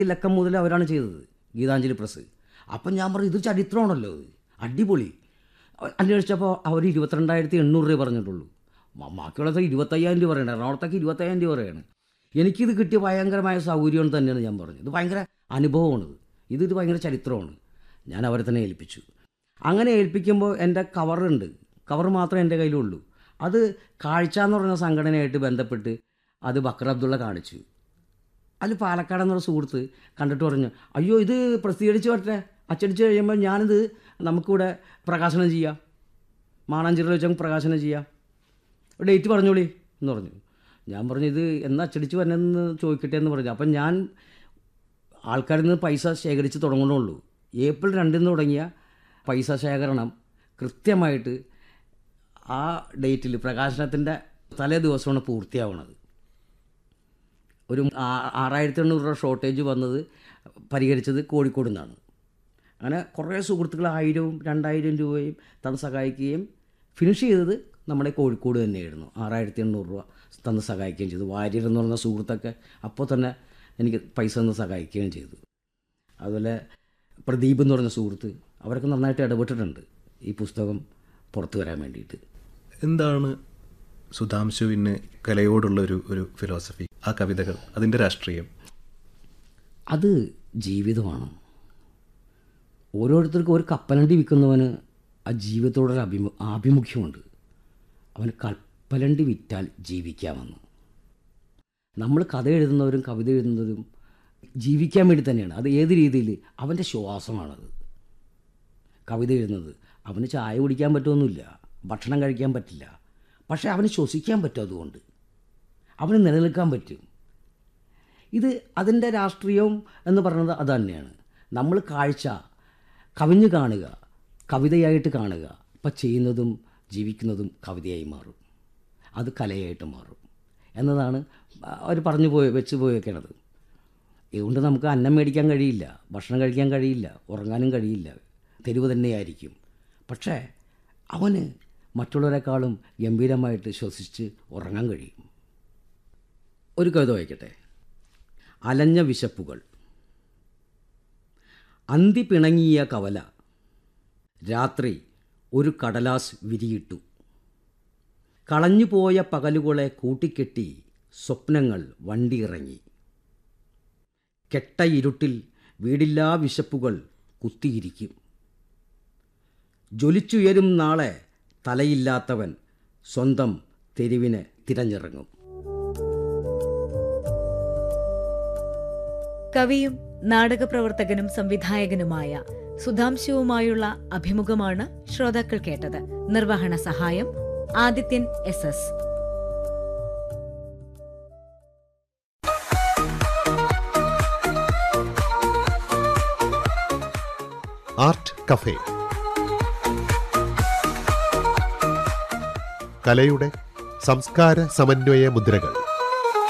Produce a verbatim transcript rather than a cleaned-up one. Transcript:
ലക്കം മുതൽ അവരാണ് ചെയ്തത്, ഗീതാഞ്ജലി പ്രസ്. അപ്പം ഞാൻ പറഞ്ഞു ഇത് ചരിത്രമാണല്ലോ, അടിപൊളി. അന്വേഷിച്ചപ്പോൾ അവർ ഇരുപത്തിരണ്ടായിരത്തി എണ്ണൂറ് രൂപ പറഞ്ഞിട്ടുള്ളൂ. ബാക്കിയുള്ളതൊക്കെ ഇരുപത്തയ്യായിരം രൂപ പറയണം, എറണാകുളത്തേക്ക് ഇരുപത്തയ്യായിരം രൂപ പറയാണ്. എനിക്കിത് കിട്ടിയ ഭയങ്കരമായ സൗകര്യം തന്നെയാണ് ഞാൻ പറഞ്ഞത്. ഇത് ഭയങ്കര അനുഭവമാണിത്, ഇത് ഭയങ്കര ചരിത്രമാണ്. ഞാൻ അവരെ തന്നെ ഏൽപ്പിച്ചു. അങ്ങനെ ഏൽപ്പിക്കുമ്പോൾ എൻ്റെ കവറുണ്ട്, കവർ മാത്രമേ എൻ്റെ കയ്യിലുള്ളൂ. അത് കാഴ്ച എന്ന് പറഞ്ഞ സംഘടനയായിട്ട് ബന്ധപ്പെട്ട് അത് ബക്കർ അബ്ദുള്ള കാണിച്ചു. അതിൽ പാലക്കാട് എന്നൊരു സുഹൃത്ത് കണ്ടിട്ട് പറഞ്ഞു, അയ്യോ ഇത് പ്രസിദ്ധീകരിച്ച് വരട്ടെ, അച്ചടിച്ച് കഴിയുമ്പോൾ ഞാനിത് നമുക്കിവിടെ പ്രകാശനം ചെയ്യാം, മാണാഞ്ചിറയിൽ വെച്ച് പ്രകാശനം ചെയ്യാം, ഡേറ്റ് പറഞ്ഞോളി എന്ന് പറഞ്ഞു. ഞാൻ പറഞ്ഞു ഇത് എന്നാ അച്ചടിച്ച് വരണമെന്ന് ചോദിക്കട്ടെ എന്ന് പറഞ്ഞു. അപ്പം ഞാൻ ആൾക്കാരിൽ നിന്ന് പൈസ ശേഖരിച്ച് തുടങ്ങണുള്ളൂ. ഏപ്രിൽ രണ്ടിന് തുടങ്ങിയ പൈസ ശേഖരണം കൃത്യമായിട്ട് ആ ഡേറ്റിൽ പ്രകാശനത്തിൻ്റെ തലേ ദിവസമാണ് പൂർത്തിയാവുന്നത്. ഒരു ആറായിരത്തി എണ്ണൂറ് രൂപ ഷോർട്ടേജ് വന്നത് പരിഹരിച്ചത് കോഴിക്കോട് നിന്നാണ്. അങ്ങനെ കുറേ സുഹൃത്തുക്കൾ ആയിരവും രണ്ടായിരം രൂപയും തന്ന് സഹായിക്കുകയും ഫിനിഷ് ചെയ്തത് നമ്മുടെ കോഴിക്കോട് തന്നെയായിരുന്നു. ആറായിരത്തി എണ്ണൂറ് രൂപ തന്ന് സഹായിക്കുകയും ചെയ്തു. വാര്യർ എന്ന് പറഞ്ഞ സുഹൃത്തൊക്കെ അപ്പോൾ തന്നെ എനിക്ക് പൈസ തന്ന് സഹായിക്കുകയും ചെയ്തു. അതുപോലെ പ്രദീപ് എന്ന് പറഞ്ഞ സുഹൃത്ത്, അവരൊക്കെ നന്നായിട്ട് ഇടപെട്ടിട്ടുണ്ട് ഈ പുസ്തകം പുറത്തു വരാൻ വേണ്ടിയിട്ട്. എന്താണ് സുധാംശുവിന് കലയോടുള്ളൊരു ഒരു ഫിലോസഫി, ആ കവിതകൾ, അതിൻ്റെ രാഷ്ട്രീയം? അത് ജീവിതമാണ്. ഓരോരുത്തർക്കും ഒരു കപ്പലണ്ടി വിൽക്കുന്നവന് ആ ജീവിതത്തോടൊരു അഭിമു ആഭിമുഖ്യമുണ്ട്. അവന് കപ്പലണ്ടി വിറ്റാൽ ജീവിക്കാമെന്ന്. നമ്മൾ കഥ എഴുതുന്നവരും കവിത എഴുതുന്നവരും ജീവിക്കാൻ വേണ്ടി തന്നെയാണ്. അത് ഏത് രീതിയിൽ, അവൻ്റെ ശ്വാസമാണത്. കവിത എഴുതുന്നത് അവന് ചായ കുടിക്കാൻ പറ്റുമൊന്നുമില്ല, ഭക്ഷണം കഴിക്കാൻ പറ്റില്ല, പക്ഷേ അവന് ശ്വസിക്കാൻ പറ്റും, അതുകൊണ്ട് അവന് നിലനിൽക്കാൻ പറ്റും. ഇത് അതിൻ്റെ രാഷ്ട്രീയവും എന്ന് പറയുന്നത് അത് തന്നെയാണ്. നമ്മൾ കാഴ്ച കവിഞ്ഞ് കാണുക, കവിതയായിട്ട് കാണുക, അപ്പം ചെയ്യുന്നതും ജീവിക്കുന്നതും കവിതയായി മാറും, അത് കലയായിട്ട് മാറും എന്നതാണ് അവർ പറഞ്ഞു പോയി വെച്ച് പോയേക്കണത്. ഇതുകൊണ്ട് നമുക്ക് അന്നം മേടിക്കാൻ കഴിയില്ല, ഭക്ഷണം കഴിക്കാൻ കഴിയില്ല, ഉറങ്ങാനും കഴിയില്ല, തെരുവ് തന്നെയായിരിക്കും. പക്ഷേ അവന് മറ്റുള്ളവരെക്കാളും ഗംഭീരമായിട്ട് ശ്വസിച്ച് ഉറങ്ങാൻ കഴിയും. ഒരു കവിത വായിക്കട്ടെ. അലഞ്ഞ വിശപ്പുകൾ. അന്തി പിണങ്ങിയ കവല രാത്രി ഒരു കടലാസ് വിരിയിട്ടു. കളഞ്ഞുപോയ പകലുകളെ കൂട്ടിക്കെട്ടി സ്വപ്നങ്ങൾ വണ്ടിയിറങ്ങി. കെട്ട ഇരുട്ടിൽ വീടില്ലാ വിശപ്പുകൾ കുത്തിയിരിക്കും. ജ്വലിച്ചുയരും നാളെ തലയില്ലാത്തവൻ സ്വന്തം തെരുവിനെ തിരഞ്ഞിറങ്ങും. കവിയും നാടകപ്രവർത്തകനും സംവിധായകനുമായ സുധാംശുവുമായുള്ള അഭിമുഖമാണ് ശ്രോതാക്കൾ കേട്ടത്. നിർവഹണ സഹായം Adithyan S S. Art cafe, കലയുടെ സംസ്കാര സമന്വയ മുദ്രകൾ.